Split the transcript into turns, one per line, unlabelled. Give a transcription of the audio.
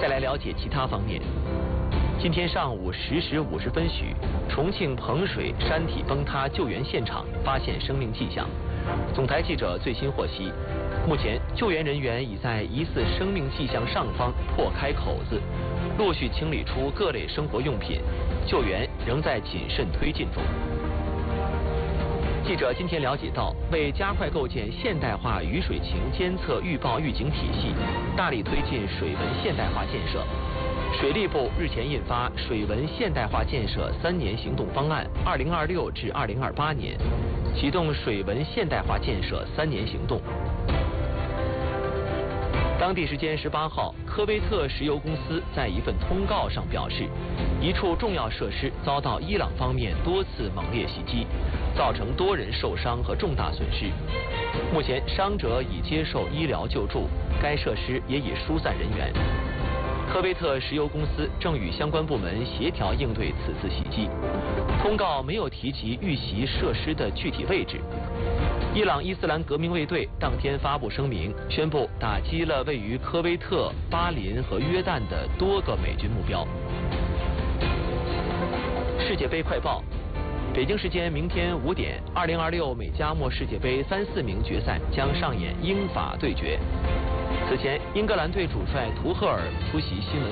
再来了解其他方面。今天上午10时50分许，重庆彭水山体崩塌救援现场发现生命迹象。总台记者最新获悉，目前救援人员已在疑似生命迹象上方破开口子，陆续清理出各类生活用品，救援仍在谨慎推进中。记者今天了解到，为加快构建现代化雨水情监测预报预警体系，大力推进水文现代化建设。水利部日前印发《水文现代化建设3年行动方案（2026至2028年）》，启动水文现代化建设3年行动。当地时间18号，科威特石油公司在一份通告上表示，一处重要设施遭到伊朗方面多次猛烈袭击，造成多人受伤和重大损失。目前伤者已接受医疗救助，该设施也已疏散人员。科威特石油公司正与相关部门协调应对此次袭击。通告没有提及遇袭设施的具体位置。伊朗伊斯兰革命卫队当天发布声明，宣布打击了位于科威特、巴林和约旦的多个美军目标。世界杯快报：北京时间明天5点，2026美加墨世界杯3/4名决赛将上演英法对决。此前，英格兰队主帅图赫尔出席新闻